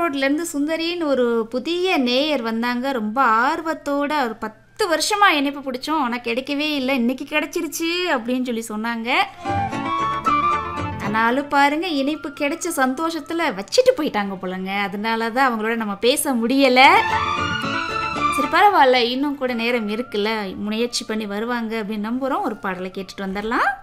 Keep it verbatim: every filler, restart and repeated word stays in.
ஈரோட்லேருந்து சுந்தரின்னு ஒரு புதிய நேயர் வந்தாங்க. ரொம்ப ஆர்வத்தோட ஒரு பத்து வருஷமா இணைப்பு பிடிச்சோம். ஆனா கிடைக்கவே இல்ல. இன்னைக்கு கிடைச்சிருச்சு அப்படின்னு சொல்லி சொன்னாங்க. ஆனாலும் பாருங்க இணைப்பு கிடைச்ச சந்தோஷத்துல வச்சுட்டு போயிட்டாங்க போலங்க. அதனால தான் அவங்களோட நம்ம பேச முடியல. சரி பரவாயில்ல, இன்னும் கூட நேரம் இருக்குல்ல, முயற்சி பண்ணி வருவாங்க அப்படின்னு நம்புறோம். ஒரு பாடலை கேட்டுட்டு வந்துடலாம்.